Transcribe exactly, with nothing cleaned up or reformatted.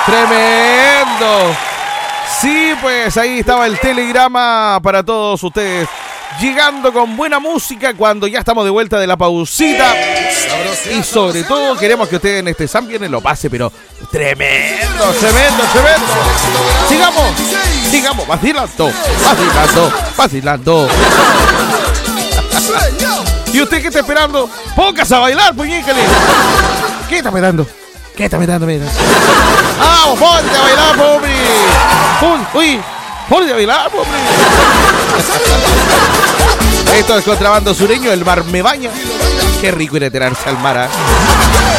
Tremendo. Sí, pues ahí estaba el telegrama para todos ustedes. Llegando con buena música cuando ya estamos de vuelta de la pausita. Y sobre todo queremos que ustedes en este San Viernes lo pase, pero tremendo, tremendo, tremendo. Sigamos, sigamos, vacilando, vacilando, vacilando. ¿Y usted qué está esperando? Póngase a bailar, puñícale. ¿Qué está esperando? ¿Qué está esperando? Mira. ¡Vamos, ponte a bailar, pobre! Pon, uy, ponte a bailar, pobre. Esto es Contrabando Sureño, el mar me baña. Qué rico ir a tirarse al mar, ¿eh?